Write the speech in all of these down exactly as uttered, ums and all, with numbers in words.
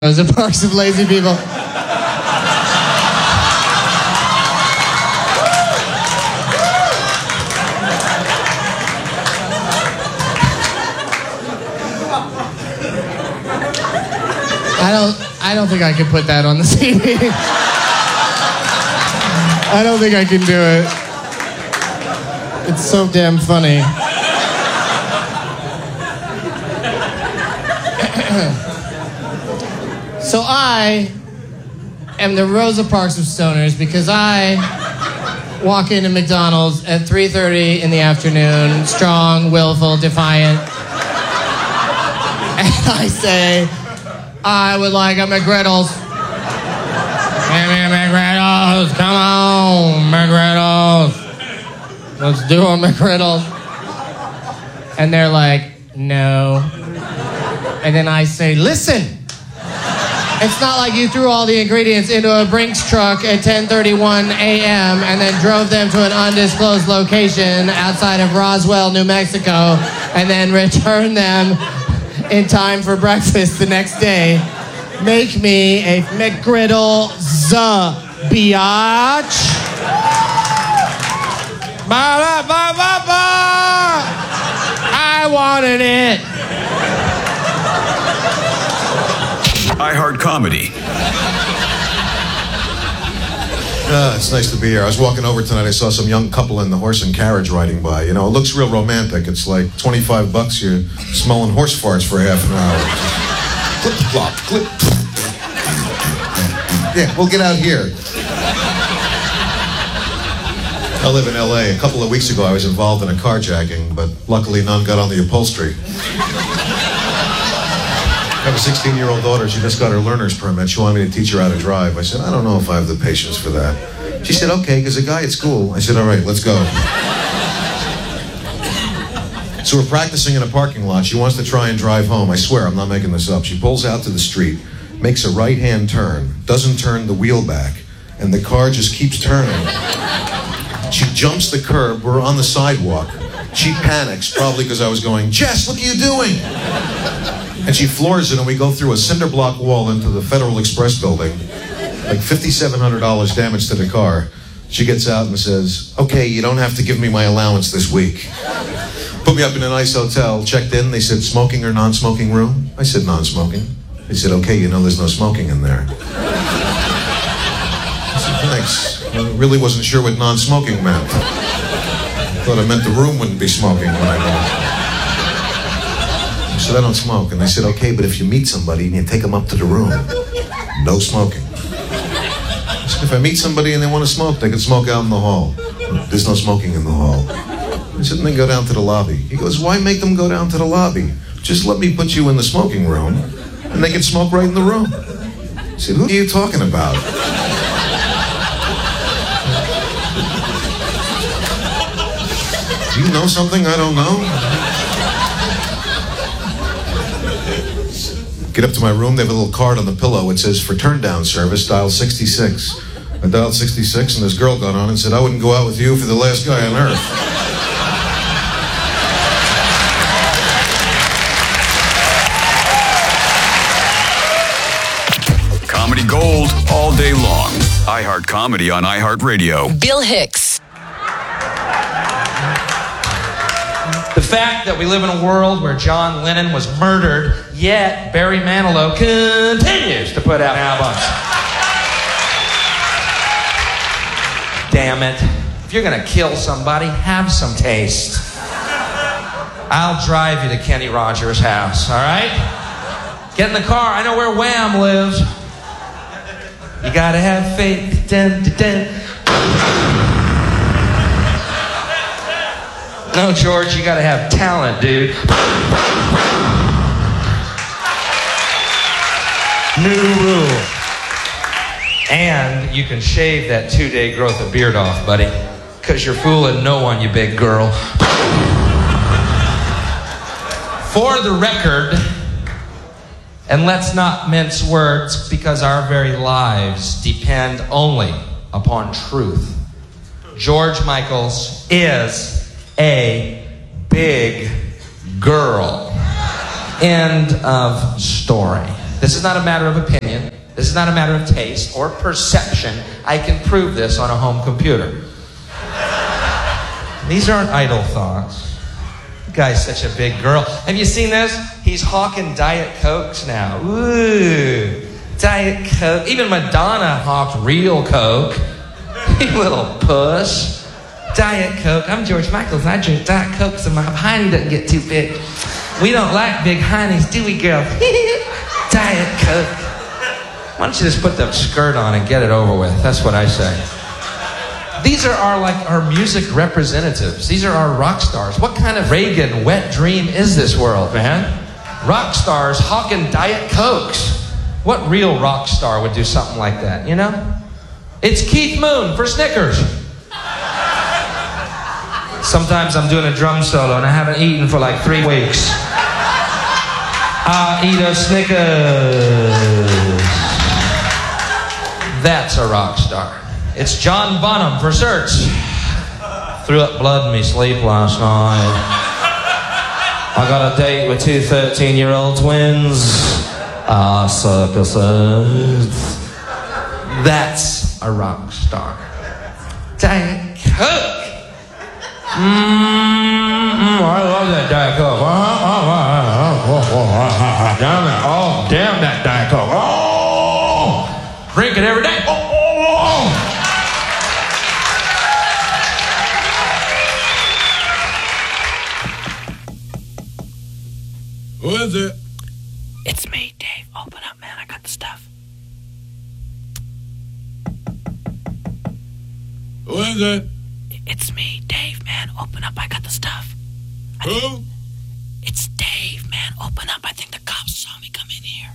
Rosa Parks of lazy people. I don't I don't think I can put that on the C D. I don't think I can do it. It's so damn funny. So I am the Rosa Parks of stoners because I walk into McDonald's at three thirty in the afternoon, strong, willful, defiant, and I say, I would like a McGriddles. Give me a McGriddles. Come on, McGriddles. Let's do a McGriddles. And they're like, no. And then I say, listen. It's not like you threw all the ingredients into a Brinks truck at ten thirty-one a.m. and then drove them to an undisclosed location outside of Roswell, New Mexico, and then returned them in time for breakfast the next day. Make me a McGriddles, biatch. Ba ba ba ba ba. I wanted it. iHeart Comedy. Uh, it's nice to be here. I was walking over tonight. I saw some young couple in the horse and carriage riding by. You know, it looks real romantic. It's like twenty-five bucks. You're smelling horse farts for half an hour. Clip, flop, clip. Yeah, we'll get out here. I live in L A. A couple of weeks ago, I was involved in a carjacking, but luckily none got on the upholstery. I have a sixteen-year-old daughter. She just got her learner's permit. She wanted me to teach her how to drive. I said, I don't know if I have the patience for that. She said, okay, because a guy at school. I said, all right, let's go. So we're practicing in a parking lot. She wants to try and drive home. I swear, I'm not making this up. She pulls out to the street, makes a right-hand turn, doesn't turn the wheel back, and the car just keeps turning. She jumps the curb. We're on the sidewalk. She panics, probably because I was going, Jess, what are you doing? And she floors it, and we go through a cinder block wall into the Federal Express building. Like fifty-seven hundred dollars damage to the car. She gets out and says, okay, you don't have to give me my allowance this week. Put me up in a nice hotel, checked in. They said, smoking or non-smoking room? I said, non-smoking. They said, okay, you know there's no smoking in there. I said, thanks. I really wasn't sure what non-smoking meant. Thought it meant the room wouldn't be smoking when I got. I said, I don't smoke. And they said, okay, but if you meet somebody and you take them up to the room, no smoking. I said, if I meet somebody and they want to smoke, they can smoke out in the hall. There's no smoking in the hall. I said, then go down to the lobby. He goes, why make them go down to the lobby? Just let me put you in the smoking room and they can smoke right in the room. I said, who are you talking about? Do you know something I don't know? Get up to my room, they have a little card on the pillow. It says, for turn down service, dial sixty-six. I dialed sixty-six, and this girl got on and said, I wouldn't go out with you for the last guy on earth. Comedy gold all day long. iHeart Comedy on iHeartRadio. Bill Hicks. The fact that we live in a world where John Lennon was murdered, yet Barry Manilow continues to put out albums. Damn it. If you're going to kill somebody, have some taste. I'll drive you to Kenny Rogers' house, all right? Get in the car. I know where Wham lives. You got to have faith. Dun, dun, dun. No, George, you gotta have talent, dude. New rule. And you can shave that two-day growth of beard off, buddy. Because you're fooling no one, you big girl. For the record, and let's not mince words, because our very lives depend only upon truth. George Michaels is a big girl. End of story. This is not a matter of opinion. This is not a matter of taste or perception. I can prove this on a home computer. These aren't idle thoughts. The guy's such a big girl. Have you seen this? He's hawking Diet Cokes now. Ooh, Diet Coke. Even Madonna hawked real Coke. You little puss. Diet Coke. I'm George Michaels and I drink Diet Coke so my hiney doesn't get too big. We don't like big heinies, do we, girl? Diet Coke. Why don't you just put the skirt on and get it over with? That's what I say. These are our like our music representatives. These are our rock stars. What kind of Reagan wet dream is this world, man? Rock stars hawking Diet Cokes. What real rock star would do something like that, you know? It's Keith Moon for Snickers. Sometimes I'm doing a drum solo and I haven't eaten for like three weeks. I'll eat a Snickers. That's a rock star. It's John Bonham for Search. Threw up blood in me sleep last night. I got a date with two thirteen-year-old twins. Ah, circuses. That's a rock star. Diet Coke. Mmm, I love that Diet Coke. Damn it. Oh, damn that Diet Coke. Oh, drink it every day. Oh, oh, oh. Who is it? It's me, Dave. Open up, man. I got the stuff. Who is it? It's me, Dave, man. Open up. I got the stuff. I Who? think- It's Dave, man. Open up. I think the cops saw me come in here.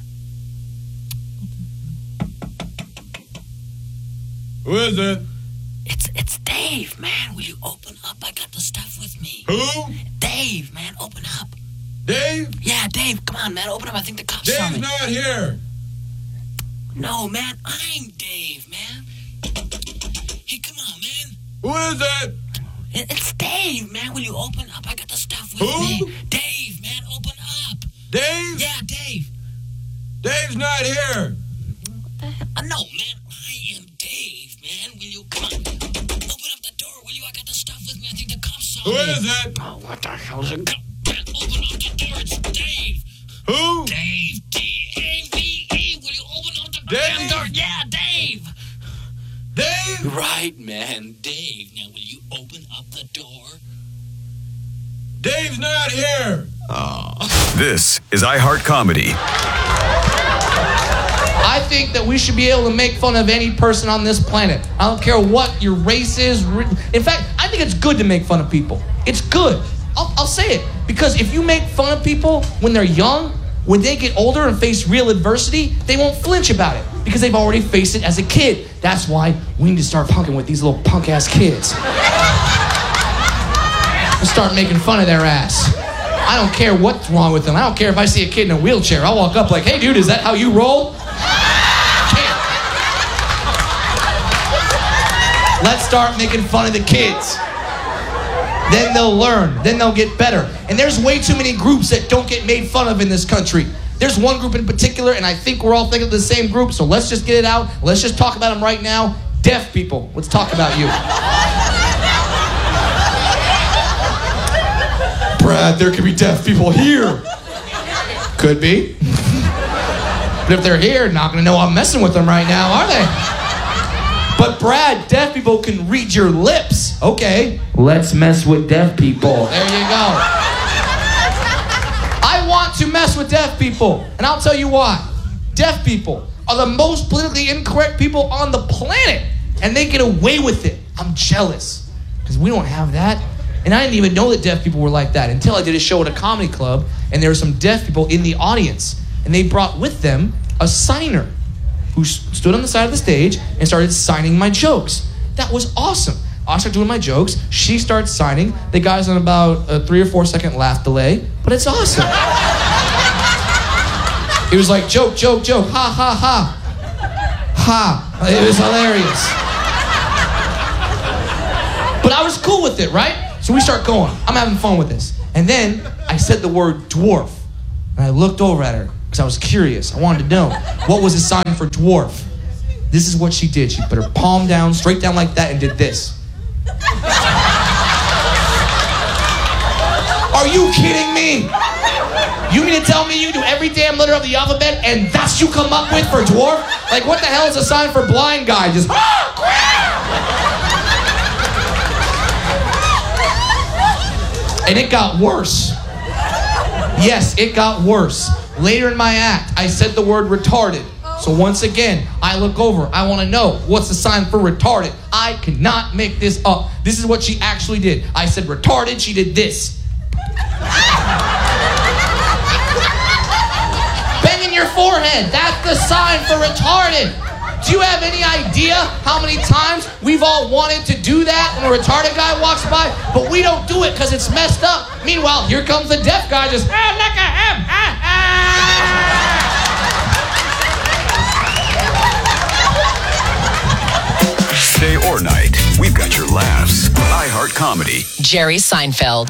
Who is it? It's it's Dave, man. Will you open up? I got the stuff with me. Who? Dave, man. Open up. Dave? Yeah, Dave. Come on, man. Open up. I think the cops saw Dave's me. not here. No, man. I'm Dave, man. Hey, come on, man. Who is it? It- It's Dave, man. Will you open up? I got the stuff with Who? me. Dave, man. Open up. Dave? Yeah, Dave. Dave's not here. Uh, no, man. I am Dave, man. Will you come on? Open up the door, will you? I got the stuff with me. I think the cops saw Who me. is it? Oh, what the hell is it? Open up the door. It's Dave. Who? Dave. D A V E. Will you open up the Dave? damn door? Yeah, Dave. Dave? Right, man. Dave. Now, will you open up the door? Dave's not here. This is iHeart Comedy. I think that we should be able to make fun of any person on this planet. I don't care what your race is. In fact, I think it's good to make fun of people. It's good. I'll, I'll say it. Because if you make fun of people when they're young, when they get older and face real adversity, they won't flinch about it because they've already faced it as a kid. That's why we need to start punking with these little punk-ass kids. And start making fun of their ass. I don't care what's wrong with them. I don't care if I see a kid in a wheelchair. I'll walk up like, hey, dude, is that how you roll? Can't. Let's start making fun of the kids. Then they'll learn. Then they'll get better. And there's way too many groups that don't get made fun of in this country. There's one group in particular, and I think we're all thinking of the same group, so let's just get it out. Let's just talk about them right now. Deaf people. Let's talk about you. Brad, there could be deaf people here. Could be. But if they're here, not going to know I'm messing with them right now, are they? But Brad, deaf people can read your lips. Okay. Let's mess with deaf people. There you go. I want to mess with deaf people, and I'll tell you why. Deaf people are the most politically incorrect people on the planet, and they get away with it. I'm jealous, because we don't have that. And I didn't even know that deaf people were like that until I did a show at a comedy club, and there were some deaf people in the audience, and they brought with them a signer who stood on the side of the stage and started signing my jokes. That was awesome. I started doing my jokes. She starts signing. The guy's on about a three or four second laugh delay, but it's awesome. He was like, joke, joke, joke, ha, ha, ha. Ha. It was hilarious. But I was cool with it, right? So we start going. I'm having fun with this. And then I said the word dwarf. And I looked over at her, because I was curious. I wanted to know, what was the sign for dwarf? This is what she did. She put her palm down, straight down like that, and did this. Are you kidding me? You mean to tell me you do every damn letter of the alphabet and that's you come up with for dwarf? Like, what the hell is a sign for blind guy? Just, oh, crap! And it got worse. Yes, it got worse. Later in my act, I said the word retarded. So once again, I look over. I want to know, what's the sign for retarded? I cannot make this up. This is what she actually did. I said retarded, she did this. Banging your forehead, that's the sign for retarded. Do you have any idea how many times we've all wanted to do that when a retarded guy walks by, but we don't do it because it's messed up? Meanwhile, here comes the deaf guy just, ah, look at him, ah, ah. Day or night, we've got your laughs. iHeart Comedy. Jerry Seinfeld.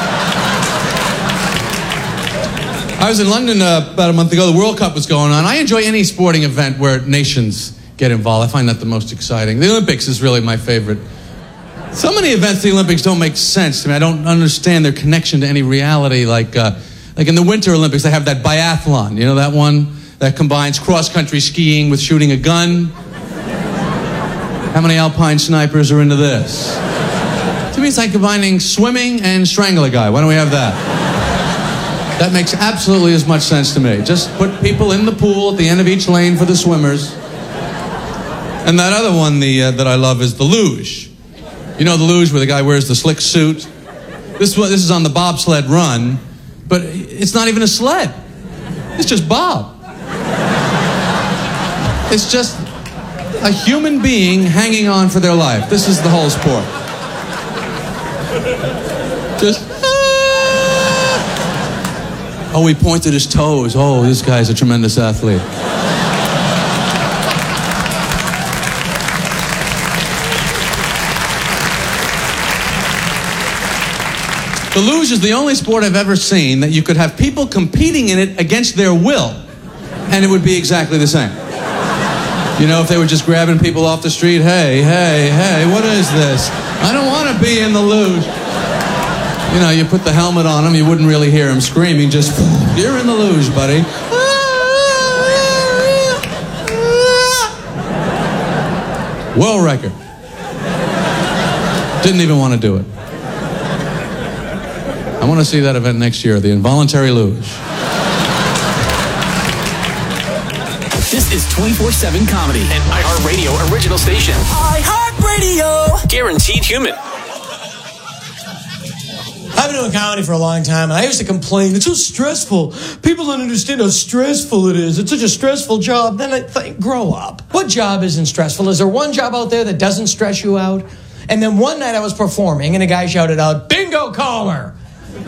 I was in London uh, about a month ago. The World Cup was going on. I enjoy any sporting event where nations get involved. I find that the most exciting. The Olympics is really my favorite. So many events in the Olympics don't make sense to me. I don't understand their connection to any reality. Like, uh, like in the Winter Olympics, they have that biathlon. You know that one that combines cross-country skiing with shooting a gun? How many alpine snipers are into this? To me, it's like combining swimming and strangle a guy. Why don't we have that? That makes absolutely as much sense to me. Just put people in the pool at the end of each lane for the swimmers. And that other one the, uh, that I love is the luge. You know the luge where the guy wears the slick suit? This, this is on the bobsled run, but it's not even a sled. It's just Bob. It's just a human being hanging on for their life. This is the whole sport. Just, ah! Oh, he pointed his toes. Oh, this guy's a tremendous athlete. The luge is the only sport I've ever seen that you could have people competing in it against their will, and it would be exactly the same. You know, if they were just grabbing people off the street, hey, hey, hey, what is this? I don't want to be in the luge. You know, you put the helmet on him, you wouldn't really hear him screaming, just, you're in the luge, buddy. World record. Didn't even want to do it. I want to see that event next year, the involuntary luge. This is twenty-four seven Comedy, an iHeartRadio original station. iHeartRadio! Guaranteed human. I've been doing comedy for a long time, and I used to complain, it's so stressful. People don't understand how stressful it is. It's such a stressful job. Then I think, grow up. What job isn't stressful? Is there one job out there that doesn't stress you out? And then one night I was performing, and a guy shouted out, bingo caller!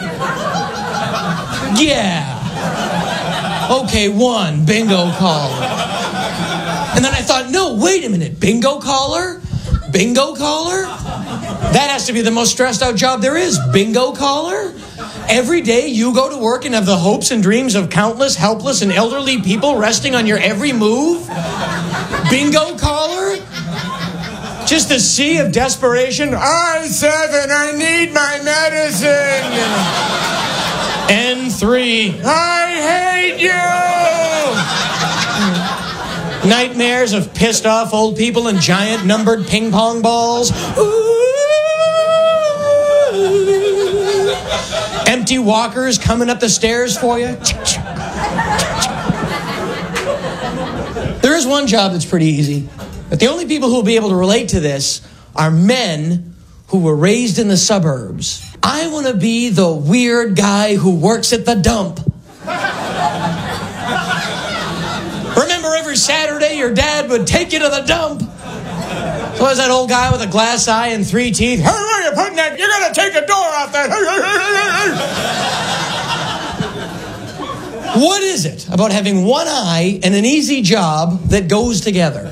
Yeah. Okay, one, bingo caller. And then I thought, no, wait a minute, bingo caller? Bingo caller? That has to be the most stressed out job there is, bingo caller? Every day you go to work and have the hopes and dreams of countless helpless and elderly people resting on your every move? Bingo caller? Just a sea of desperation. I seven, I need my medicine. N three, I hate you. Nightmares of pissed off old people and giant numbered ping pong balls. Ooh. Empty walkers coming up the stairs for you. There is one job that's pretty easy. But the only people who will be able to relate to this are men who were raised in the suburbs. I want to be the weird guy who works at the dump. Remember every Saturday your dad would take you to the dump? So was that old guy with a glass eye and three teeth? Hey, where are you putting that? You're going to take a door off that. What is it about having one eye and an easy job that goes together?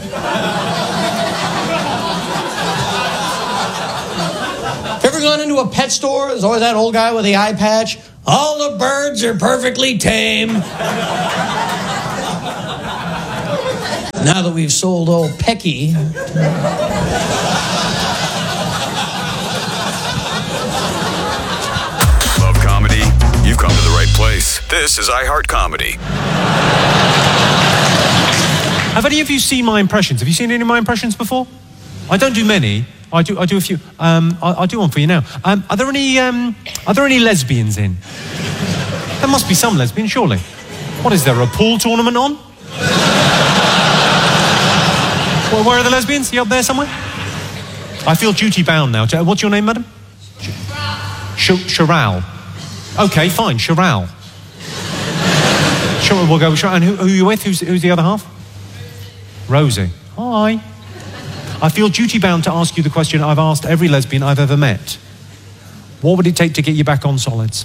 Ever gone into a pet store? There's always that old guy with the eye patch. All the birds are perfectly tame. Now that we've sold old Pecky. Love comedy? You've come to the right place. This is iHeart Comedy. Have any of you seen my impressions? Have you seen any of my impressions before? I don't do many. I do. I do a few. Um, I, I'll do one for you now. Um, are there any? Um, are there any lesbians in? There must be some lesbians, surely. What is there? A pool tournament on? Well, where are the lesbians? You up there somewhere? I feel duty bound now. To, what's your name, madam? Sh- Charal. Okay, fine. Charal. Sure, we'll go with Charal. And who, who are you with? Who's, who's the other half? Rosie. Hi. I feel duty bound to ask you the question I've asked every lesbian I've ever met. What would it take to get you back on solids?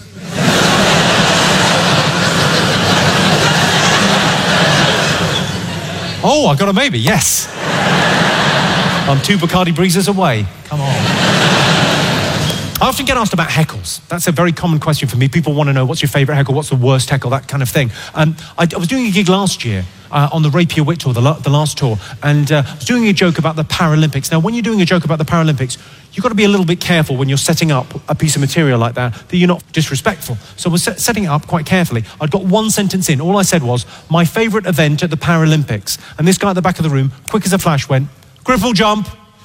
Oh, I got a maybe, yes. I'm two Bacardi Breezes away. Come on. I often get asked about heckles. That's a very common question for me. People want to know, what's your favourite heckle, what's the worst heckle, that kind of thing. Um, I, I was doing a gig last year uh, on the Rapier Wit tour, the, la- the last tour, and uh, I was doing a joke about the Paralympics. Now, when you're doing a joke about the Paralympics, you've got to be a little bit careful when you're setting up a piece of material like that, that you're not disrespectful. So I was set- setting it up quite carefully. I'd got one sentence in. All I said was, my favourite event at the Paralympics. And this guy at the back of the room, quick as a flash, went, Griffle jump.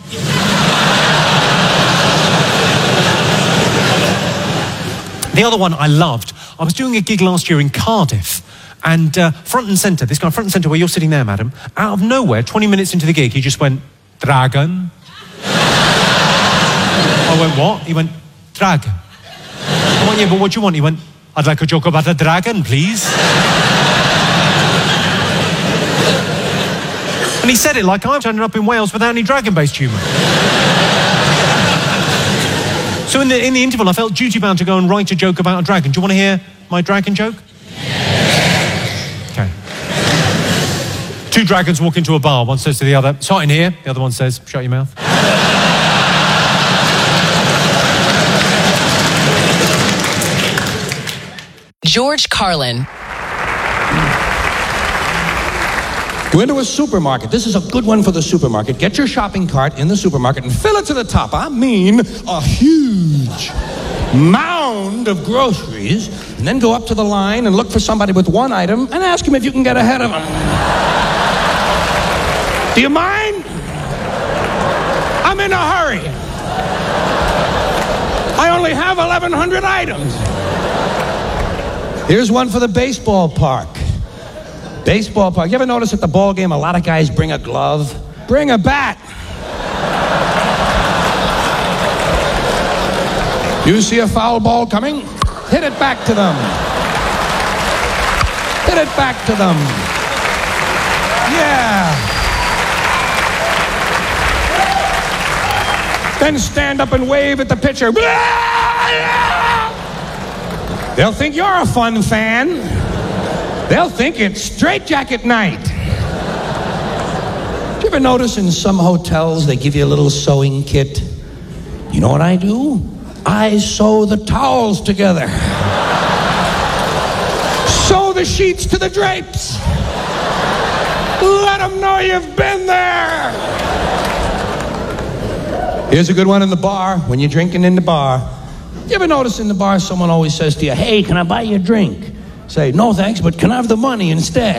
The other one I loved, I was doing a gig last year in Cardiff, and uh, front and centre, this guy front and centre where you're sitting there, madam, out of nowhere, twenty minutes into the gig, he just went, dragon. I went, what? He went, dragon. I went, yeah, but what do you want? He went, I'd like a joke about a dragon, please. And he said it like I've turned up in Wales without any dragon-based humour. So in the, in the interval, I felt duty-bound to go and write a joke about a dragon. Do you want to hear my dragon joke? Okay. Two dragons walk into a bar. One says to the other, it's hot in here. The other one says, shut your mouth. George Carlin. Go into a supermarket. This is a good one for the supermarket. Get your shopping cart in the supermarket and fill it to the top. I mean, a huge mound of groceries. And then go up to the line and look for somebody with one item and ask him if you can get ahead of him. Do you mind? I'm in a hurry. I only have eleven hundred items. Here's one for the baseball park. Baseball park. You ever notice at the ball game a lot of guys bring a glove? Bring a bat. You see a foul ball coming? Hit it back to them. Hit it back to them. Yeah. Then stand up and wave at the pitcher. They'll think you're a fun fan. They'll think it's straitjacket night. Do you ever notice in some hotels they give you a little sewing kit? You know what I do? I sew the towels together. Sew the sheets to the drapes. Let them know you've been there. Here's a good one in the bar, when you're drinking in the bar. You ever notice in the bar someone always says to you, hey, can I buy you a drink? Say, no thanks, but can I have the money instead?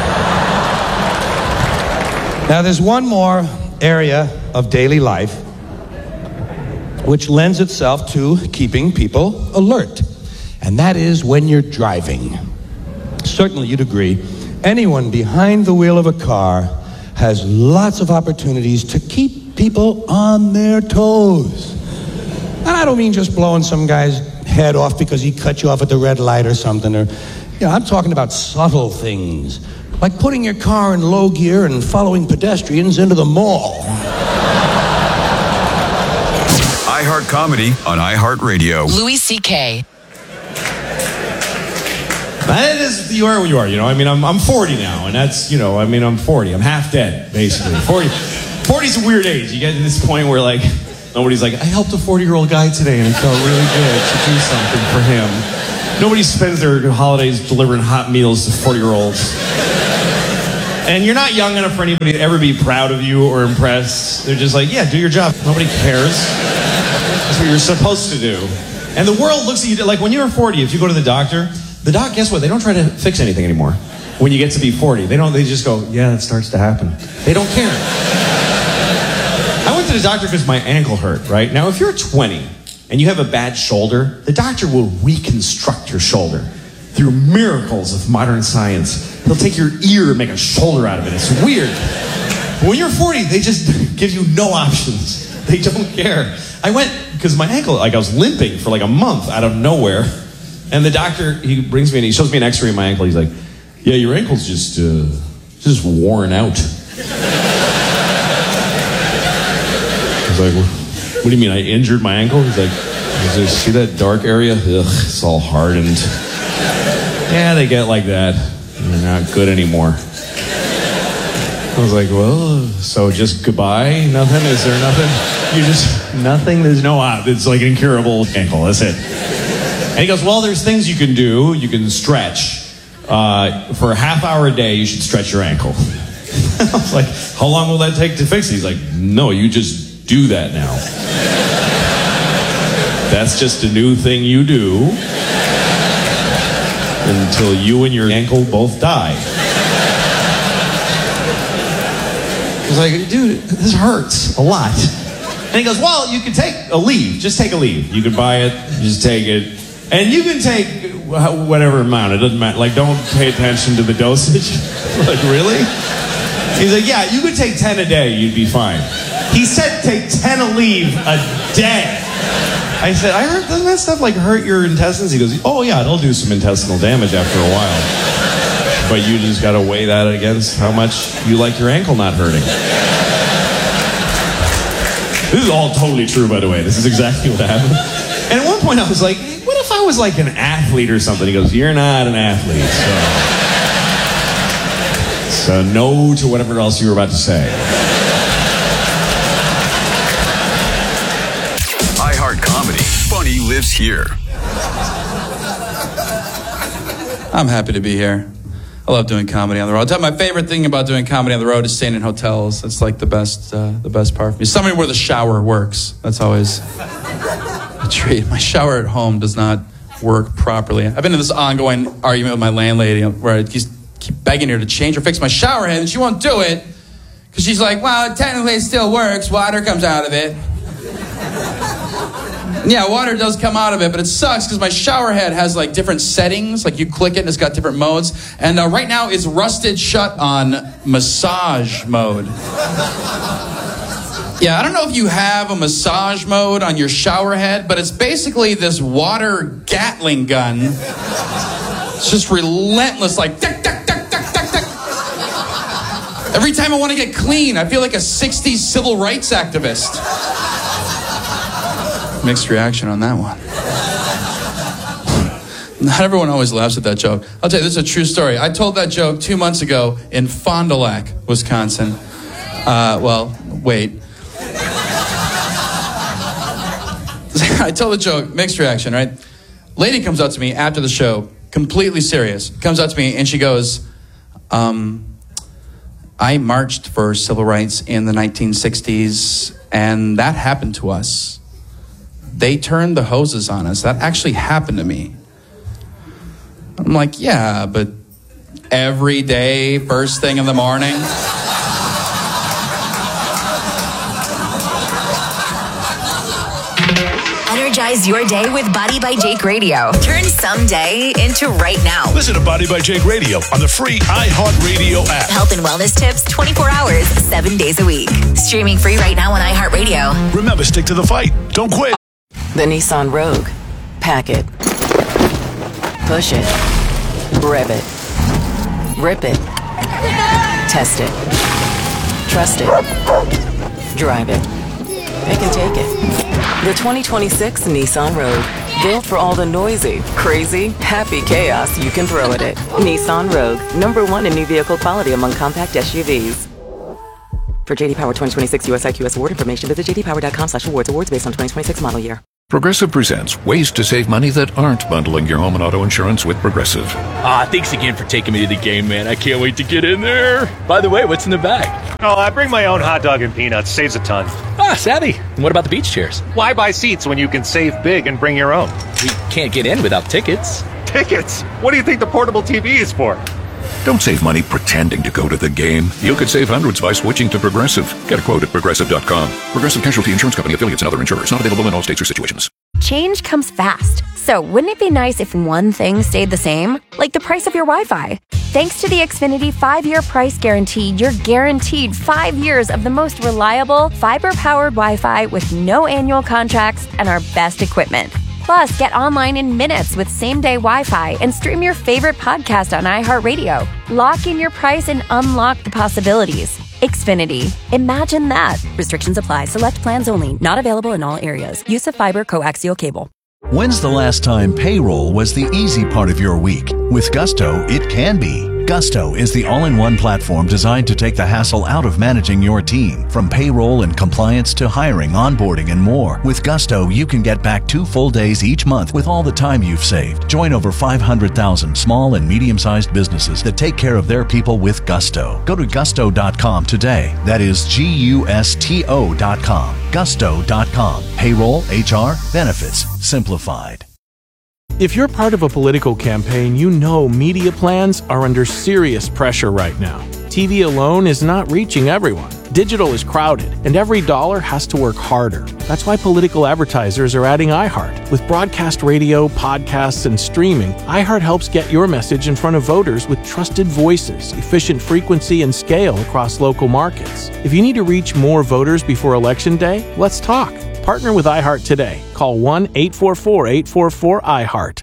Now there's one more area of daily life which lends itself to keeping people alert. And that is when you're driving. Certainly you'd agree, anyone behind the wheel of a car has lots of opportunities to keep people on their toes. And I don't mean just blowing some guy's head off because he cut you off at the red light or something. Or, you know, I'm talking about subtle things, like putting your car in low gear and following pedestrians into the mall. iHeart Comedy on iHeartRadio. Louis C K. That is, you are what you are, you know. I mean, I'm I'm forty now, and that's, you know, I mean, I'm forty. I'm half dead, basically. forty, forty's a weird age. You get to this point where, like, nobody's like, I helped a forty-year-old guy today, and it felt really good to do something for him. Nobody spends their holidays delivering hot meals to forty-year-olds. And you're not young enough for anybody to ever be proud of you or impressed. They're just like, yeah, do your job. Nobody cares. That's what you're supposed to do. And the world looks at you, like when you're forty, if you go to the doctor, the doc, guess what? They don't try to fix anything anymore. When you get to be forty, they don't, they just go, yeah, it starts to happen. They don't care. I went to the doctor because my ankle hurt, right? Now, if you're twenty and you have a bad shoulder, the doctor will reconstruct your shoulder through miracles of modern science. He'll take your ear and make a shoulder out of it. It's weird. But when you're forty, they just give you no options. They don't care. I went, because my ankle, like I was limping for like a month out of nowhere. And the doctor, he brings me and he shows me an x-ray of my ankle. He's like, yeah, your ankle's just, uh, just worn out. I was like, what do you mean, I injured my ankle? He's like, see that dark area? Ugh, it's all hardened. Yeah, they get like that. They're not good anymore. I was like, well, so just goodbye? Nothing? Is there nothing? You just, nothing? There's no op. It's like an incurable ankle. That's it. And he goes, well, there's things you can do. You can stretch. Uh, for a half hour a day, you should stretch your ankle. I was like, how long will that take to fix it? He's like, no, you just do that now. That's just a new thing you do until you and your ankle both die. I was like, dude, this hurts a lot. And he goes, well, you can take a leave. Just take a leave. You can buy it, just take it. And you can take whatever amount. It doesn't matter. Like, don't pay attention to the dosage. Like, really? He's like, yeah, you could take ten a day. You'd be fine. He said take ten a leave a day. I said, I heard, doesn't that stuff like hurt your intestines? He goes, oh yeah, it'll do some intestinal damage after a while. But you just gotta weigh that against how much you like your ankle not hurting. This is all totally true, by the way. This is exactly what happened. And at one point I was like, what if I was like an athlete or something? He goes, you're not an athlete, so... So no to whatever else you were about to say. iHeart Comedy. Funny lives here. I'm happy to be here. I love doing comedy on the road. I'll tell you, my favorite thing about doing comedy on the road is staying in hotels. That's like the best, uh, the best part for me. Somewhere where the shower works. That's always a treat. My shower at home does not work properly. I've been in this ongoing argument with my landlady where I just keep begging her to change or fix my shower head, and she won't do it because she's like, well, technically it still works. Water comes out of it. Yeah, water does come out of it, but it sucks because my shower head has like different settings. Like you click it and it's got different modes. And uh, right now it's rusted shut on massage mode. Yeah, I don't know if you have a massage mode on your shower head, but it's basically this water Gatling gun. It's just relentless, like tick, tick, tick, tick, tick, tick. Every time I want to get clean, I feel like a sixties civil rights activist. Mixed reaction on that one. Not everyone always laughs at that joke. I'll tell you, this is a true story. I told that joke two months ago in Fond du Lac, Wisconsin. Uh, well, wait. I told the joke, mixed reaction, right? Lady comes up to me after the show, completely serious, comes up to me and she goes, um, I marched for civil rights in the nineteen sixties and that happened to us. They turned the hoses on us. That actually happened to me. I'm like, yeah, but every day, first thing in the morning. Energize your day with Body by Jake Radio. Turn someday into right now. Listen to Body by Jake Radio on the free iHeartRadio app. Health and wellness tips twenty-four hours, seven days a week. Streaming free right now on iHeartRadio. Remember, stick to the fight. Don't quit. The Nissan Rogue. Pack it. Push it. Rev it. Rip it. Test it. Trust it. Drive it. Pick and take it. The twenty twenty-six Nissan Rogue. Built for all the noisy, crazy, happy chaos you can throw at it. Nissan Rogue. Number one in new vehicle quality among compact S U Vs. For J D Power twenty twenty-six U S I Q S award information, visit j d power dot com slash awards. Awards based on twenty twenty-six model year. Progressive presents ways to save money that aren't bundling your home and auto insurance with Progressive. Ah, thanks again for taking me to the game, man. I can't wait to get in there. By the way, what's in the bag? Oh, I bring my own hot dog and peanuts. Saves a ton. Ah, savvy. And what about the beach chairs? Why buy seats when you can save big and bring your own? We can't get in without tickets. Tickets? What do you think the portable T V is for? Don't save money pretending to go to the game. You could save hundreds by switching to Progressive. Get a quote at progressive dot com. Progressive Casualty Insurance Company, affiliates, and other insurers. Not available in all states or situations. Change comes fast. So wouldn't it be nice if one thing stayed the same? Like the price of your Wi-Fi. Thanks to the Xfinity five-year price guarantee, you're guaranteed five years of the most reliable, fiber-powered Wi-Fi with no annual contracts and our best equipment. Plus, get online in minutes with same-day Wi-Fi and stream your favorite podcast on iHeartRadio. Lock in your price and unlock the possibilities. Xfinity. Imagine that. Restrictions apply. Select plans only. Not available in all areas. Use of fiber coaxial cable. When's the last time payroll was the easy part of your week? With Gusto, it can be. Gusto is the all-in-one platform designed to take the hassle out of managing your team. From payroll and compliance to hiring, onboarding, and more. With Gusto, you can get back two full days each month with all the time you've saved. Join over five hundred thousand small and medium-sized businesses that take care of their people with Gusto. Go to gusto dot com today. That is G U S T O dot com. gusto dot com. Payroll, H R, benefits, simplified. If you're part of a political campaign, you know media plans are under serious pressure right now. T V alone is not reaching everyone. Digital is crowded, and every dollar has to work harder. That's why political advertisers are adding iHeart. With broadcast radio, podcasts, and streaming, iHeart helps get your message in front of voters with trusted voices, efficient frequency, and scale across local markets. If you need to reach more voters before Election Day, let's talk. Partner with iHeart today. Call one eight four four, eight four four, iHeart.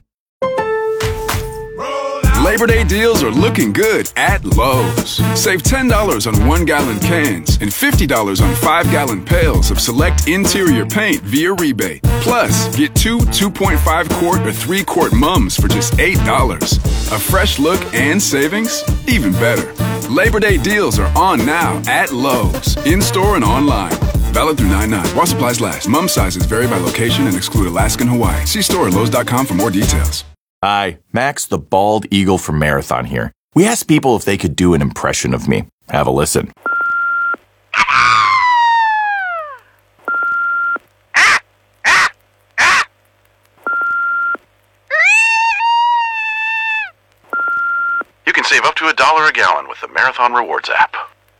Labor Day deals are looking good at Lowe's. Save ten dollars on one-gallon cans and fifty dollars on five-gallon pails of select interior paint via rebate. Plus, get two two point five quart or three quart mums for just eight dollars. A fresh look and savings? Even better. Labor Day deals are on now at Lowe's, in-store and online. Valid through nine nine. While supplies last. Mum sizes vary by location and exclude Alaska and Hawaii. See store at lowes dot com for more details. Hi, Max the Bald Eagle from Marathon here. We asked people if they could do an impression of me. Have a listen. You can save up to a dollar a gallon with the Marathon Rewards app.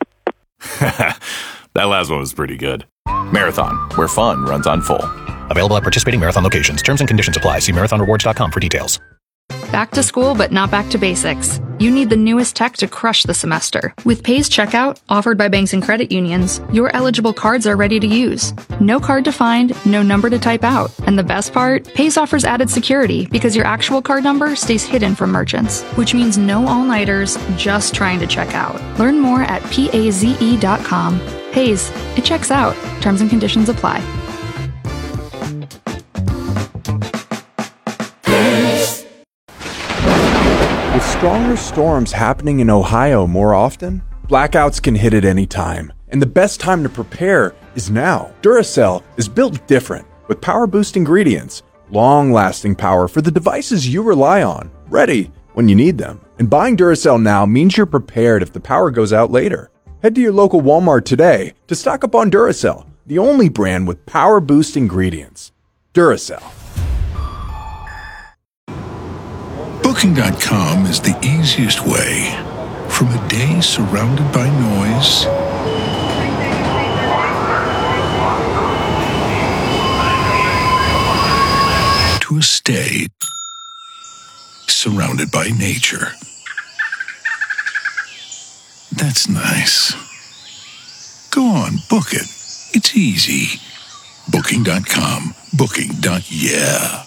That last one was pretty good. Marathon, where fun runs on full. Available at participating Marathon locations. Terms and conditions apply. See marathon rewards dot com for details. Back to school, but not back to basics. You need the newest tech to crush the semester. With Pays Checkout, offered by banks and credit unions, your eligible cards are ready to use. No card to find, no number to type out. And the best part? Pays offers added security because your actual card number stays hidden from merchants, which means no all-nighters just trying to check out. Learn more at paze dot com. Pays, it checks out. Terms and conditions apply. With stronger storms happening in Ohio more often, blackouts can hit at any time, and the best time to prepare is now. Duracell is built different, with power-boost ingredients, long-lasting power for the devices you rely on, ready when you need them. And buying Duracell now means you're prepared if the power goes out later. Head to your local Walmart today to stock up on Duracell, the only brand with power-boost ingredients. Duracell. Booking dot com is the easiest way. From a day surrounded by noise to a stay surrounded by nature. That's nice. Go on, book it. It's easy. Booking dot com. Booking. Yeah.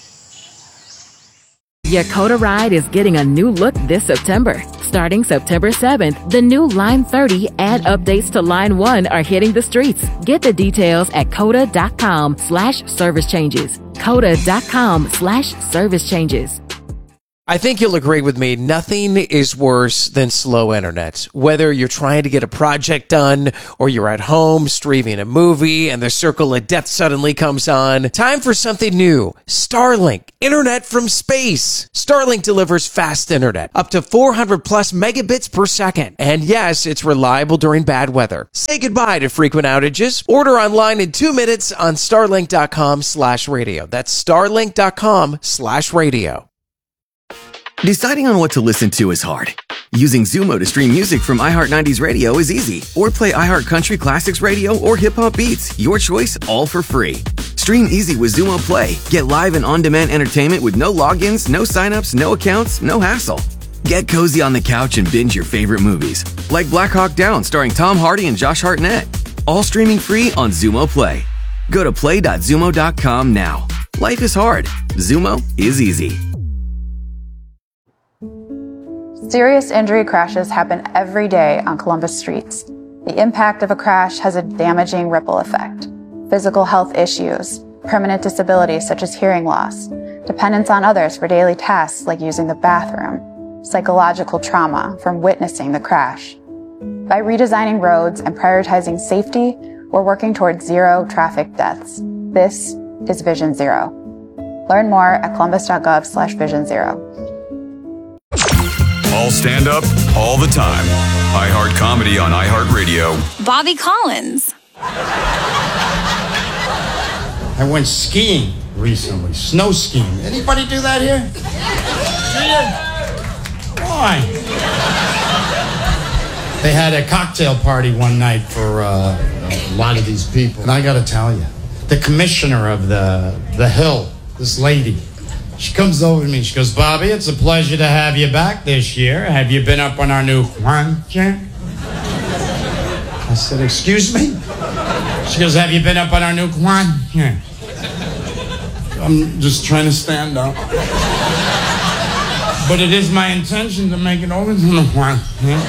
Your Coda ride is getting a new look this September. Starting September seventh, the new Line thirty and updates to Line one are hitting the streets. Get the details at coda dot com slash service changes. coda dot com slash service changes. I think you'll agree with me. Nothing is worse than slow internet. Whether you're trying to get a project done or you're at home streaming a movie and the circle of death suddenly comes on. Time for something new. Starlink. Internet from space. Starlink delivers fast internet. Up to four hundred plus megabits per second. And yes, it's reliable during bad weather. Say goodbye to frequent outages. Order online in two minutes on starlink.com slash radio. That's starlink.com slash radio. Deciding on what to listen to is hard. Using Zumo to stream music from iHeart nineties Radio is easy. Or play iHeart Country Classics Radio or Hip Hop Beats. Your choice, all for free. Stream easy with Zumo Play. Get live and on-demand entertainment with no logins, no signups, no accounts, no hassle. Get cozy on the couch and binge your favorite movies. Like Black Hawk Down starring Tom Hardy and Josh Hartnett. All streaming free on Zumo Play. Go to play dot zumo dot com now. Life is hard. Zumo is easy. Serious injury crashes happen every day on Columbus streets. The impact of a crash has a damaging ripple effect. Physical health issues, permanent disabilities such as hearing loss, dependence on others for daily tasks like using the bathroom, psychological trauma from witnessing the crash. By redesigning roads and prioritizing safety, we're working towards zero traffic deaths. This is Vision Zero. Learn more at columbus.gov slash vision zero. All stand up, all the time. iHeart Comedy on iHeartRadio. Bobby Collins. I went skiing recently, snow skiing. Anybody do that here? Do you? Why? They had a cocktail party one night for uh, a lot of these people. And I gotta tell you, the commissioner of the, the Hill, this lady, she comes over to me. She goes, Bobby, it's a pleasure to have you back this year. Have you been up on our new Juan chair? I said, excuse me? She goes, have you been up on our new Juan chair? I'm just trying to stand up. But it is my intention to make it over to the Juan chair.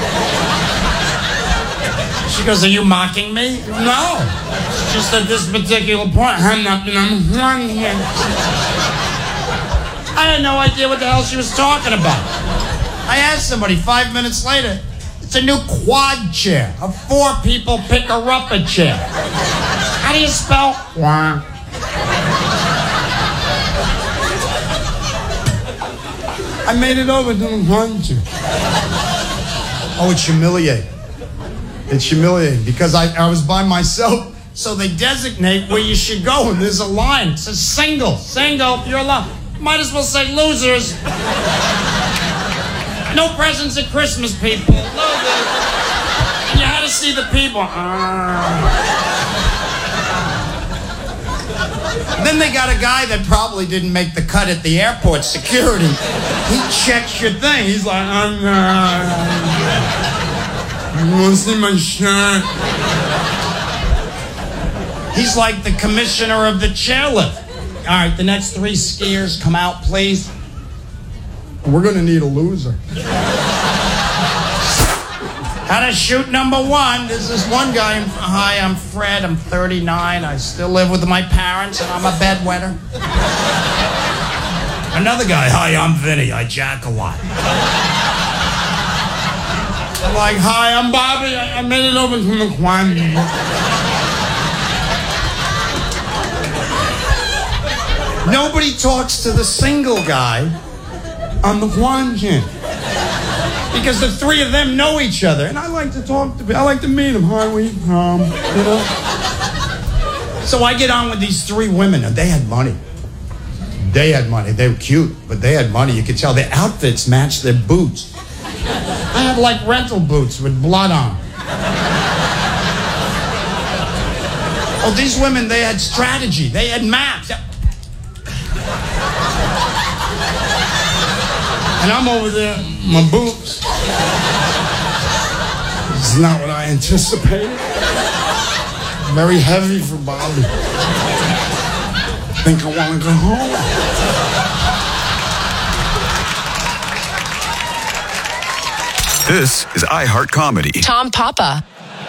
She goes, are you mocking me? No. It's just at this particular point, I'm not in the Juan chair. I had no idea what the hell she was talking about. I asked somebody five minutes later, it's a new quad chair, a four people pick-a-rupper chair. How do you spell quad? I made it over to the quad chair. Oh, it's humiliating. It's humiliating because I, I was by myself, so they designate where you should go, and there's a line. It says single, single, you're alone. Might as well say losers. No presents at Christmas, people. Losers. And you had to see the people. Uh. Then they got a guy that probably didn't make the cut at the airport security. He checks your thing. He's like, I'm uh, you want to see my shirt? He's like the commissioner of the chairlift. All right, the next three skiers, come out, please. We're going to need a loser. How to shoot number one. There's this one guy. Hi, I'm Fred. I'm thirty-nine. I still live with my parents, and I'm a bedwetter. Another guy. Hi, I'm Vinny. I jack a lot. I'm like, hi, I'm Bobby. I, I made it over from the Quan. Nobody talks to the single guy on the Juan Chin. Because the three of them know each other. And I like to talk to I like to meet them. Hi, we um, you know. So I get on with these three women, and they had money. They had money. They were cute, but they had money. You could tell their outfits matched their boots. I had like rental boots with blood on. Oh, these women, they had strategy. They had maps. And I'm over there, my boobs. It's not what I anticipated. Very heavy for Bobby. Think I want to go home. This is iHeart Comedy. Tom Papa.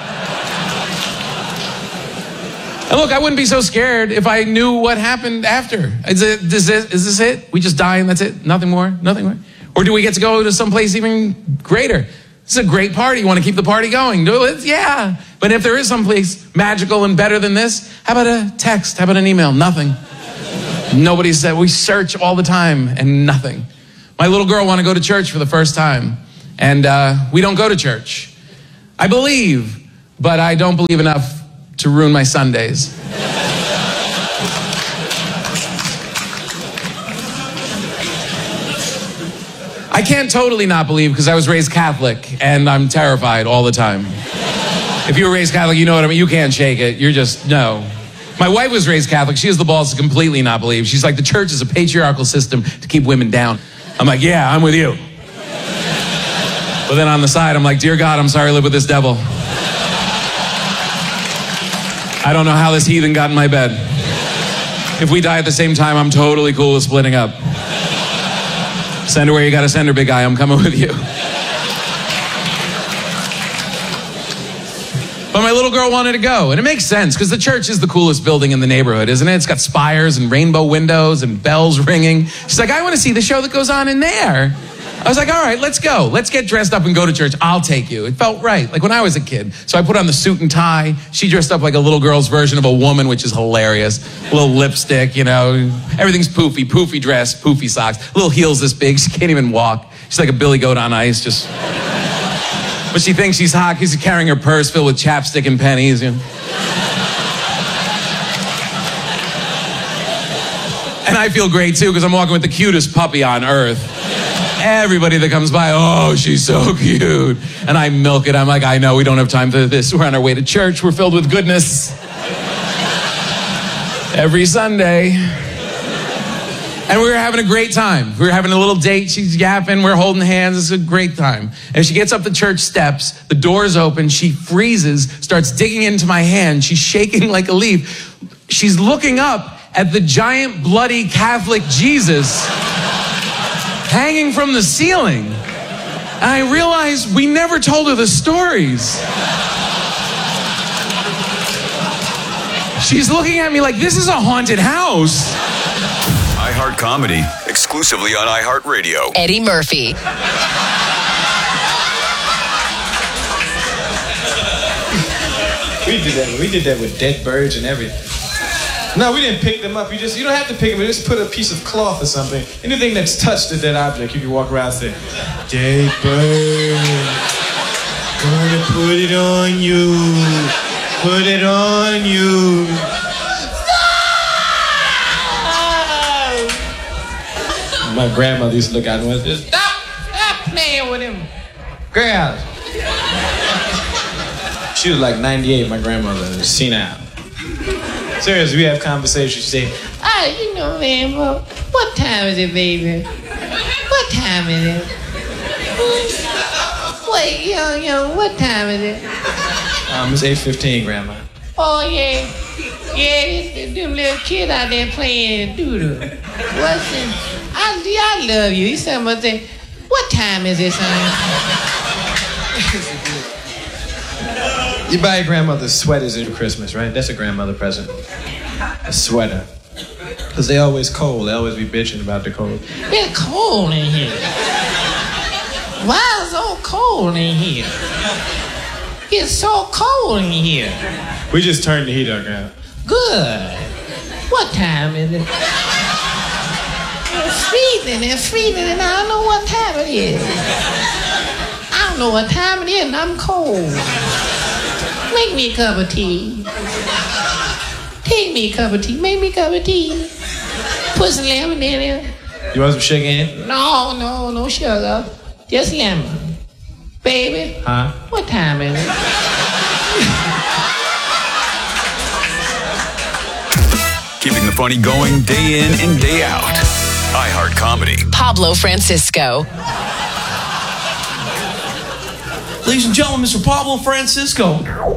And look, I wouldn't be so scared if I knew what happened after. Is, it, is, this, is this it? We just die and that's it? Nothing more? Nothing more? Or do we get to go to someplace even greater? This is a great party. You want to keep the party going? Do it? Yeah. But if there is someplace magical and better than this, how about a text? How about an email? Nothing. Nobody said. We search all the time and nothing. My little girl wanted to go to church for the first time. And uh, we don't go to church. I believe, but I don't believe enough to ruin my Sundays. I can't totally not believe because I was raised Catholic and I'm terrified all the time. If you were raised Catholic, you know what I mean. You can't shake it. You're just, no. My wife was raised Catholic. She has the balls to completely not believe. She's like, the church is a patriarchal system to keep women down. I'm like, yeah, I'm with you. But then on the side, I'm like, dear God, I'm sorry to live with this devil. I don't know how this heathen got in my bed. If we die at the same time, I'm totally cool with splitting up. Send her where you gotta send her, big guy. I'm coming with you. But my little girl wanted to go, and it makes sense because the church is the coolest building in the neighborhood, isn't it? It's got spires and rainbow windows and bells ringing. She's like, I want to see the show that goes on in there. I was like, all right, let's go. Let's get dressed up and go to church. I'll take you. It felt right, like when I was a kid. So I put on the suit and tie. She dressed up like a little girl's version of a woman, which is hilarious. A little lipstick, you know. Everything's poofy. Poofy dress, poofy socks. Little heels this big. She can't even walk. She's like a Billy Goat on ice, just... But she thinks she's hot because she's carrying her purse filled with chapstick and pennies. You know? And I feel great, too, because I'm walking with the cutest puppy on earth. Everybody that comes by, oh, she's so cute. And I milk it. I'm like, I know, we don't have time for this. We're on our way to church. We're filled with goodness. Every Sunday. And we were having a great time. We were having a little date. She's yapping. We're holding hands. It's a great time. And she gets up the church steps. The door's open. She freezes, starts digging into my hand. She's shaking like a leaf. She's looking up at the giant bloody Catholic Jesus hanging from the ceiling. And I realized we never told her the stories. She's looking at me like, this is a haunted house. iHeart Comedy, exclusively on iHeartRadio. Eddie Murphy. We did that. We did that with dead birds and everything. No, we didn't pick them up. You just you don't have to pick them. You just put a piece of cloth or something. Anything that's touched a dead object, you can walk around and say, "Dead bird, gonna put it on you, put it on you." My grandmother used to look out and went, "Stop, stop playing with him, girls." She was like ninety-eight. My grandmother was senile. Seriously, we have conversations. She say, "Ah, you know, man, well, what time is it, baby? What time is it? Wait, young, young, what time is it?" Um, it's eight fifteen, Grandma. Oh, yeah. Yeah, it's them little kids out there playing doodle. What's it? I, I love you. You somebody say, "What time is it, son?" You buy your grandmother sweaters at Christmas, right? That's a grandmother present. A sweater. Because they always cold. They always be bitching about the cold. It's cold in here. Why is it so cold in here? It's so cold in here. We just turned the heat on, Grandma. Good. What time is it? It's freezing. It's freezing and I don't know what time it is. I don't know what time it is and I'm cold. Make me a cup of tea. Take me a cup of tea. Make me a cup of tea. Put some lemon in it. You want some sugar in it? No, no, no sugar. Just lemon. Baby. Huh? What time is it? Keeping the funny going day in and day out. iHeart Comedy. Pablo Francisco. Ladies and gentlemen, Mister Pablo Francisco.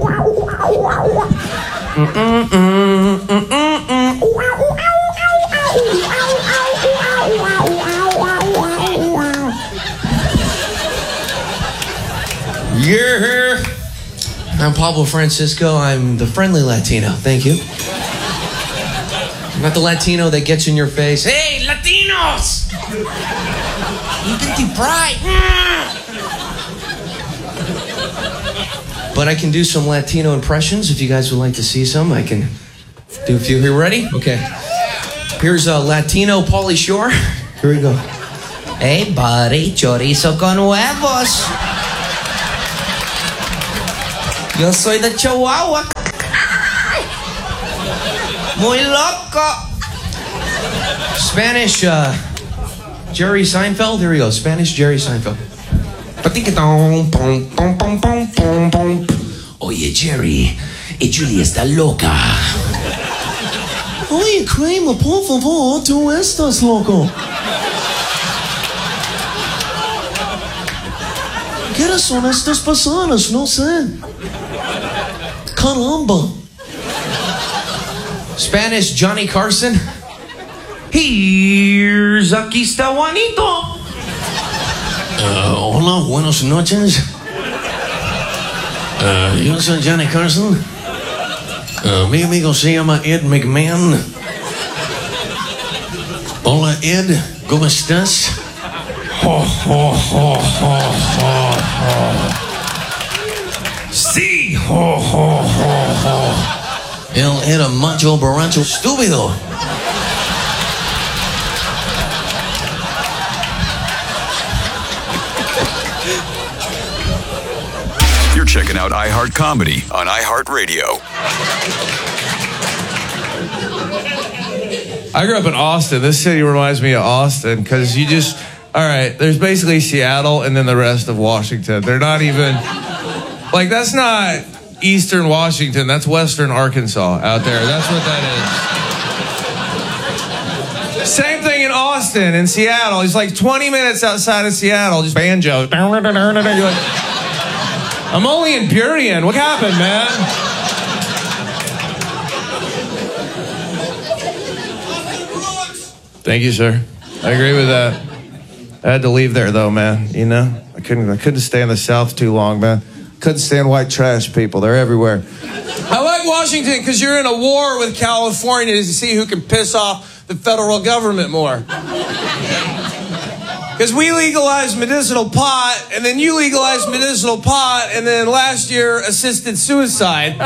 Yeah. I'm Pablo Francisco. I'm the friendly Latino. Thank you. I'm not the Latino that gets in your face. Hey, Latinos! You dirty pride. But I can do some Latino impressions if you guys would like to see some. I can do a few here. Ready? Okay. Here's a Latino Pauly Shore. Here we go. Hey, buddy, chorizo con huevos. Yo soy de Chihuahua. Muy loco. Spanish, uh, Jerry Seinfeld. Here we go. Spanish Jerry Seinfeld. Oye, Jerry, y Julie está loca. Oye, Kramer, por favor, tú estás loco. ¿Quiénes son estas personas? No sé. Caramba. Spanish Johnny Carson. Here's aquí está Juanito. Uh, hola, buenas noches. Uh, yo soy Johnny Carson. Uh, mi amigo se llama Ed McMahon. Hola, Ed. ¿Cómo estás? Oh, oh, oh, oh, oh, oh. Sí. Oh, oh, oh, oh. Él era macho borracho estúpido. You're checking out iHeart Comedy on iHeartRadio. I grew up in Austin. This city reminds me of Austin because you just, all right, there's basically Seattle and then the rest of Washington. They're not even, like, that's not Eastern Washington. That's Western Arkansas out there. That's what that is. Same thing in Austin and Seattle. It's like twenty minutes outside of Seattle, just banjo. You're like, I'm only in Burien. What happened, man? Thank you, sir. I agree with that. I had to leave there, though, man. You know, I couldn't. I couldn't stay in the South too long, man. Couldn't stand white trash people. They're everywhere. I like Washington because you're in a war with California to see who can piss off the federal government more. Because we legalized medicinal pot, and then you legalized medicinal pot, and then last year, assisted suicide.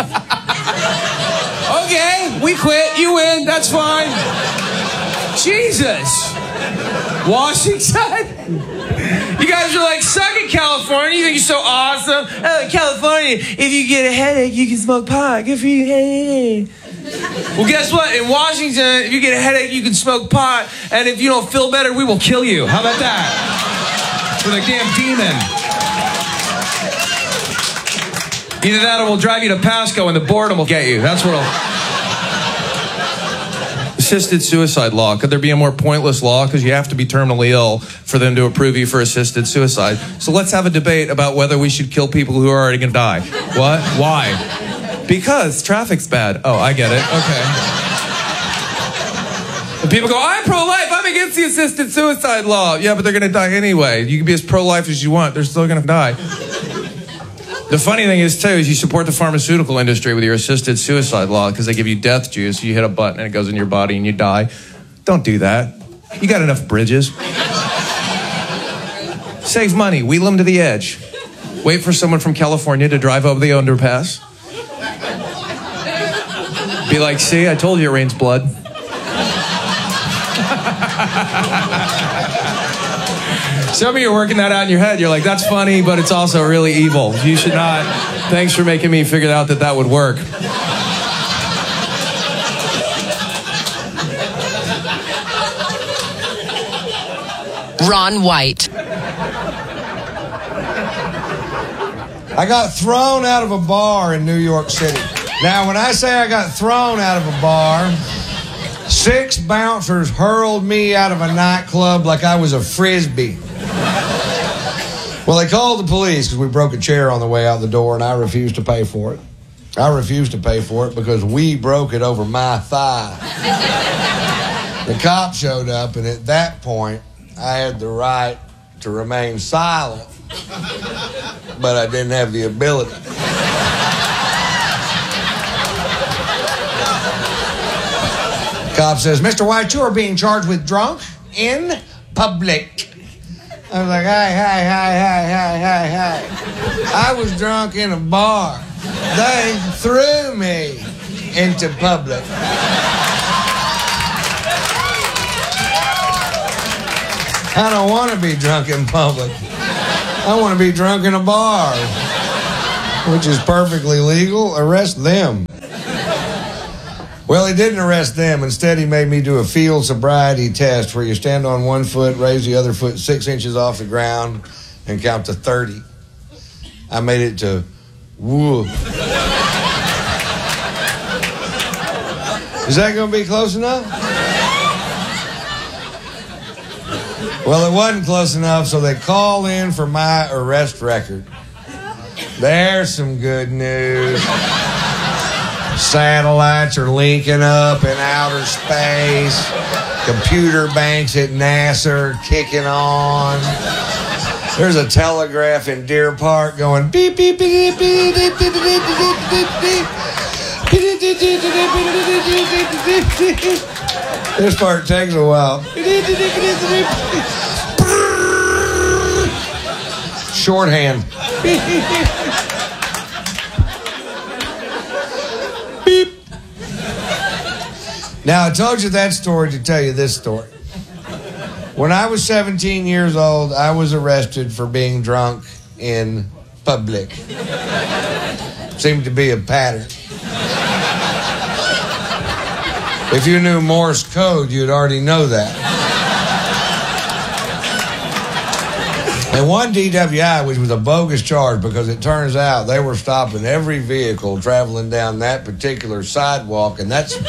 Okay, we quit. You win. That's fine. Jesus. Washington? You guys are like, suck it, California. You think you're so awesome. Oh, California, if you get a headache, you can smoke pot. Good for you. Hey. Well, guess what? In Washington, if you get a headache, you can smoke pot. And if you don't feel better, we will kill you. How about that? With a damn demon. Either that or we'll drive you to Pasco and the boredom will get you. That's what'll... Assisted suicide law. Could there be a more pointless law? Because you have to be terminally ill for them to approve you for assisted suicide. So let's have a debate about whether we should kill people who are already going to die. What? Why? Because traffic's bad. Oh, I get it. Okay. And people go, I'm pro-life. I'm against the assisted suicide law. Yeah, but they're going to die anyway. You can be as pro-life as you want. They're still going to die. The funny thing is, too, is you support the pharmaceutical industry with your assisted suicide law because they give you death juice. You hit a button and it goes in your body and you die. Don't do that. You got enough bridges. Save money. Wheel them to the edge. Wait for someone from California to drive over the underpass. Be like, see, I told you it rains blood. Some of you are working that out in your head. You're like, that's funny, but it's also really evil. You should not. Thanks for making me figure out that that would work. Ron White. I got thrown out of a bar in New York City. Now, when I say I got thrown out of a bar, six bouncers hurled me out of a nightclub like I was a frisbee. Well, they called the police because we broke a chair on the way out the door, and I refused to pay for it. I refused to pay for it because we broke it over my thigh. The cop showed up, and at that point, I had the right to remain silent, but I didn't have the ability. Cop says, Mister White, you are being charged with drunk in public. I was like, hi, hi, hi, hi, hi, hi, hi. I was drunk in a bar. They threw me into public. I don't want to be drunk in public. I want to be drunk in a bar, which is perfectly legal. Arrest them. Well, he didn't arrest them. Instead, he made me do a field sobriety test where you stand on one foot, raise the other foot six inches off the ground, and count to thirty. I made it to woo. Is that going to be close enough? Well, it wasn't close enough, so they call in for my arrest record. There's some good news. Satellites are linking up in outer space. Computer banks at NASA are kicking on. There's a telegraph in Deer Park going beep, beep, beep, beep, beep, beep, beep, beep, beep. This part takes a while. Shorthand. Beep. Now, I told you that story to tell you this story. When I was seventeen years old, I was arrested for being drunk in public. Seemed to be a pattern. If you knew Morse code, you'd already know that. And one D W I, which was a bogus charge because it turns out they were stopping every vehicle traveling down that particular sidewalk, and that's...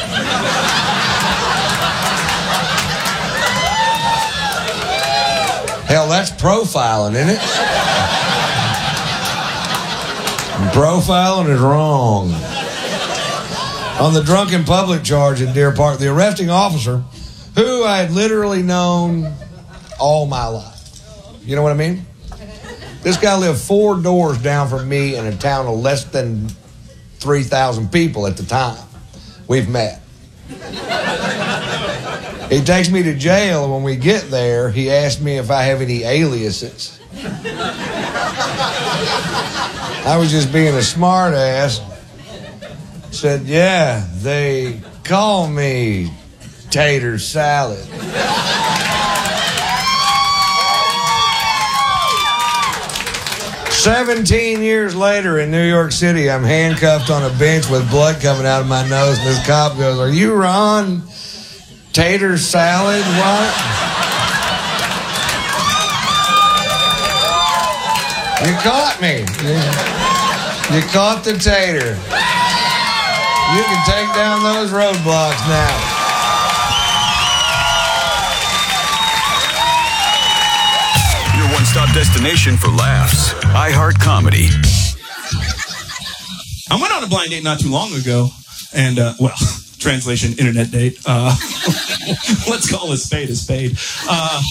Hell, that's profiling, isn't it? And profiling is wrong. On the drunken public charge in Deer Park, the arresting officer, who I had literally known all my life. You know what I mean? This guy lived four doors down from me in a town of less than three thousand people at the time. We've met. He takes me to jail, and when we get there, he asks me if I have any aliases. I was just being a smart ass. Said, yeah, they call me Tater Salad. Seventeen years later in New York City, I'm handcuffed on a bench with blood coming out of my nose, and this cop goes, are you Ron Tater Salad? What? You caught me. You, you caught the tater. You can take down those roadblocks now. Your one-stop destination for laughs. iHeart Comedy. I went on a blind date not too long ago, and, uh, well, translation, internet date. Uh, let's call a spade a spade. Uh,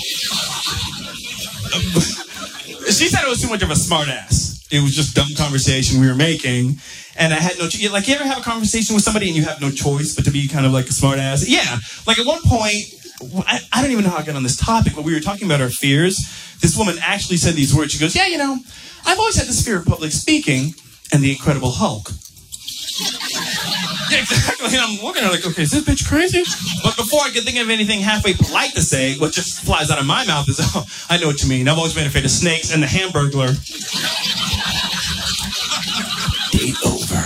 she said it was too much of a smart ass. It was just dumb conversation we were making. And I had no, cho- like, you ever have a conversation with somebody and you have no choice but to be kind of like a smart ass? Yeah. Like, at one point, I, I don't even know how I got on this topic, but we were talking about our fears. This woman actually said these words. She goes, yeah, you know, I've always had this fear of public speaking and the Incredible Hulk. Yeah, exactly. And I'm looking at her like, okay, is this bitch crazy? But before I could think of anything halfway polite to say, what just flies out of my mouth is, oh, I know what you mean. I've always been afraid of snakes and the Hamburglar. Date over.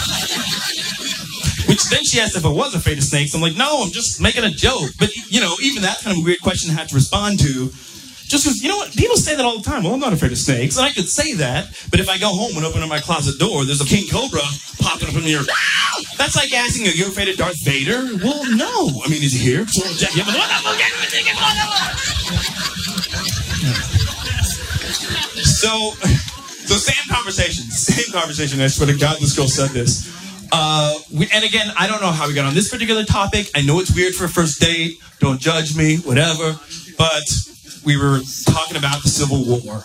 Which then she asked if I was afraid of snakes. I'm like, no, I'm just making a joke. But, you know, even that kind of weird question I had to respond to. Just because, you know what, people say that all the time. Well, I'm not afraid of snakes. And I could say that, but if I go home and open up my closet door, there's a king cobra popping up in the air. That's like asking, are you afraid of Darth Vader? Well, no. I mean, is he here? So, so same conversation. Same conversation. I swear to God, this girl said this. Uh, we, and again, I don't know how we got on this particular topic. I know it's weird for a first date. Don't judge me, whatever. But we were talking about the Civil War.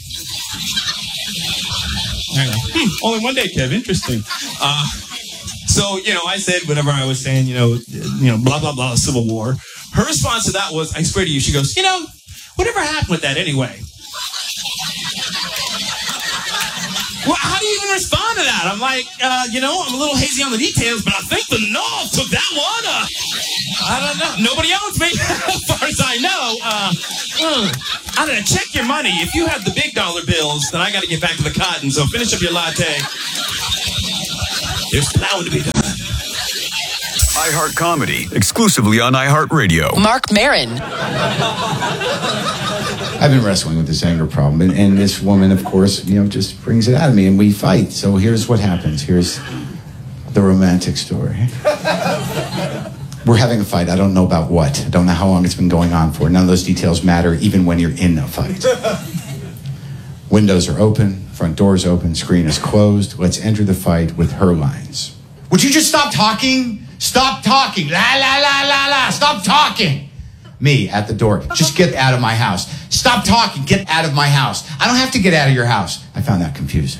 Hmm, only one day, Kev. Interesting. Uh, so, you know, I said whatever I was saying, you know, you know, blah, blah, blah, Civil War. Her response to that was, I swear to you, she goes, you know, Whatever happened with that anyway? Well, how do you even respond to that? I'm like, uh, you know, I'm a little hazy on the details, but I think the North took that one. Uh, I don't know. Nobody owns me, as far as I know. Uh, mm. I don't know. Check your money. If you have the big dollar bills, then I got to get back to the cotton. So finish up your latte. There's plowing to be done. iHeart Comedy, exclusively on iHeartRadio. Mark Maron. I've been wrestling with this anger problem, and, and this woman, of course, you know, just brings it out of me, and we fight. So here's what happens. Here's the romantic story. We're having a fight. I don't know about what. I don't know how long it's been going on for. None of those details matter, even when you're in a fight. Windows are open, front door's open, screen is closed. Let's enter the fight with her lines. Would you just stop talking? Stop talking. La, la, la, la, la. Stop talking. Me at the door. Just get out of my house. Stop talking. Get out of my house. I don't have to get out of your house. I found that confusing.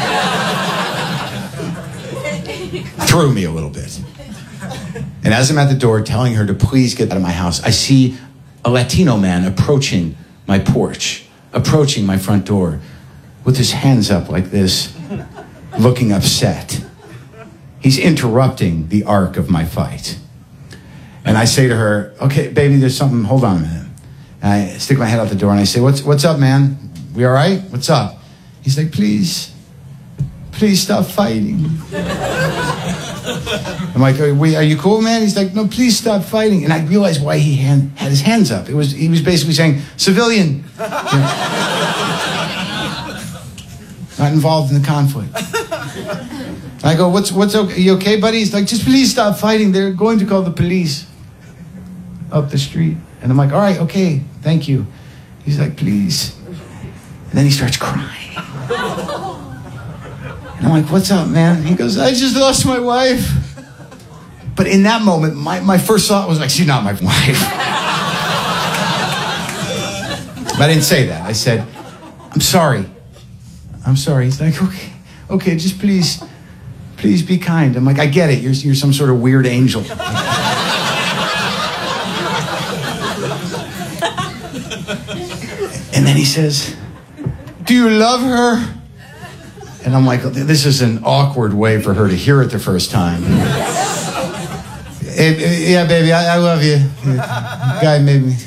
Threw me a little bit. And as I'm at the door telling her to please get out of my house, I see a Latino man approaching my porch, approaching my front door with his hands up like this, looking upset. He's interrupting the arc of my fight. And I say to her, okay, baby, there's something, hold on a minute. And I stick my head out the door and I say, what's what's up, man? We all right? What's up? He's like, please, please stop fighting. I'm like, are, we, are you cool, man? He's like, no, please stop fighting. And I realized why he hand, had his hands up. It was He was basically saying, civilian. You know, not involved in the conflict. I go, what's what's okay? Are you okay, buddy? He's like, just please stop fighting. They're going to call the police up the street. And I'm like, all right, okay, thank you. He's like, please. And then he starts crying. And I'm like, what's up, man? He goes, I just lost my wife. But in that moment, my, my first thought was like, she's not my wife. But I didn't say that. I said, I'm sorry. I'm sorry. He's like, okay, okay, just please, please be kind. I'm like, I get it. You're, you're some sort of weird angel. And then he says, do you love her? And I'm like, this is an awkward way for her to hear it the first time. Hey, yeah, baby, I, I love you. Guy made me.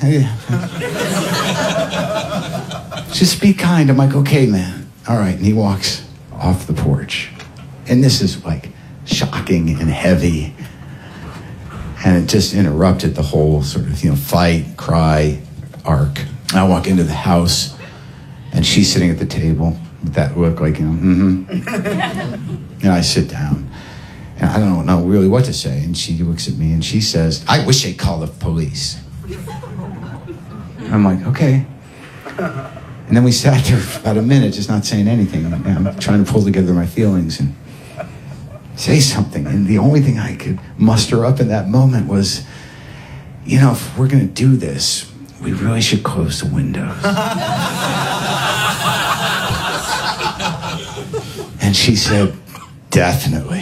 Just be kind. I'm like, okay, man. All right. And he walks off the porch. And this is like shocking and heavy. And it just interrupted the whole sort of, you know, fight, cry, arc. And I walk into the house, and she's sitting at the table with that look like, you know, mm-hmm. And I sit down, and I don't know really what to say. And she looks at me, and she says, I wish they'd call the police. And I'm like, okay. And then we sat there for about a minute, just not saying anything. And I'm trying to pull together my feelings and say something. And the only thing I could muster up in that moment was, you know, if we're going to do this, we really should close the windows. And she said, definitely.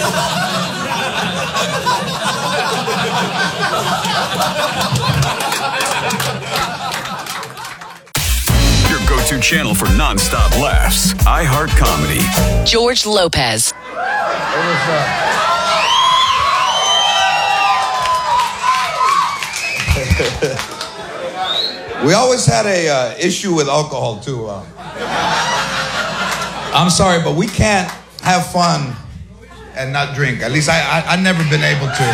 Your go-to channel for non-stop laughs. iHeart Comedy. George Lopez. We always had a uh, issue with alcohol too. Uh, I'm sorry, but we can't have fun and not drink. At least I, I, I've never been able to.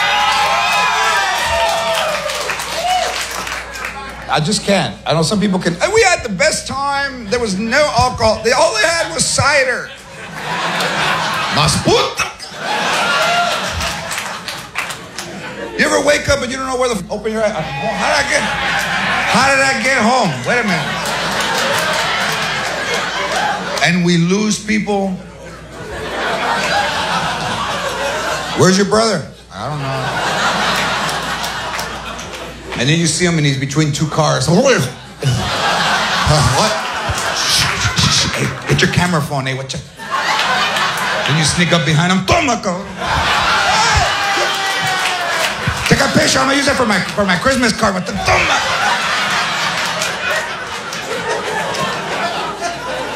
I just can't. I know some people can. And we had the best time. There was no alcohol. They, all they had was cider. Mas puta. You ever wake up and you don't know where the f- open your eyes? How did I get? How did I get home? Wait a minute. And we lose people. Where's your brother? I don't know. And then you see him and he's between two cars. uh, what? Hey, get your camera phone. Hey, what you? Then you sneak up behind him. Toma, go. Take a picture. I'm gonna use it for my for my Christmas card with the toma.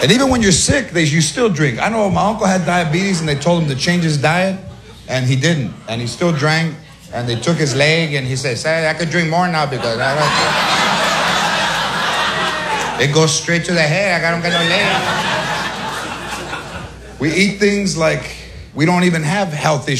And even when you're sick, they, you still drink. I know my uncle had diabetes and they told him to change his diet, and he didn't. And he still drank, and they took his leg, and he said, "Say, I could drink more now because I don't." It goes straight to the head. I don't got no leg. We eat things like we don't even have health issues.